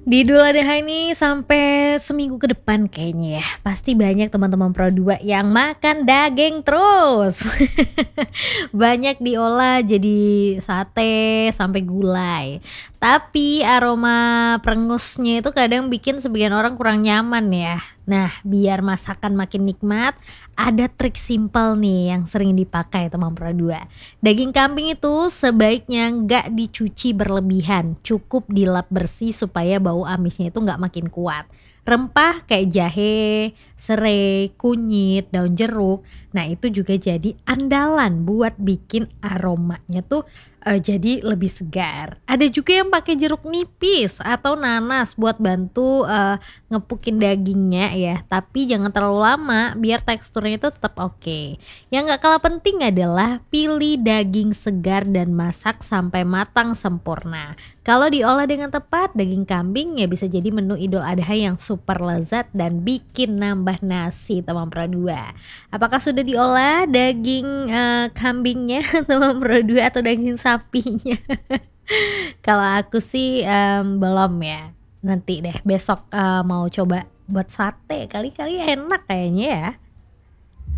Di Idul Adha ini sampai seminggu ke depan kayaknya ya, pasti banyak teman-teman Pro 2 yang makan daging terus. Banyak diolah jadi sate sampai gulai. Tapi aroma prengus-nya itu kadang bikin sebagian orang kurang nyaman ya. Nah, biar masakan makin nikmat, ada trik simpel nih yang sering dipakai teman Pro 2. Daging kambing itu sebaiknya nggak dicuci berlebihan, cukup dilap bersih supaya bau amisnya itu nggak makin kuat. Rempah kayak jahe, serai, kunyit, daun jeruk, nah itu juga jadi andalan buat bikin aromanya tuh jadi lebih segar. Ada juga yang pakai jeruk nipis atau nanas buat bantu ngepukin dagingnya ya, tapi jangan terlalu lama biar teksturnya itu tetap oke. Yang nggak kalah penting adalah pilih daging segar dan masak sampai matang sempurna. Kalau diolah dengan tepat, daging kambing ya bisa jadi menu Idul Adha yang super lezat dan bikin nambah nasi teman Pro 2. Apakah sudah diolah daging kambingnya teman Pro 2 atau daging sapinya? Kalau aku sih belum ya. Nanti deh besok mau coba buat sate kali-kali enak kayaknya ya.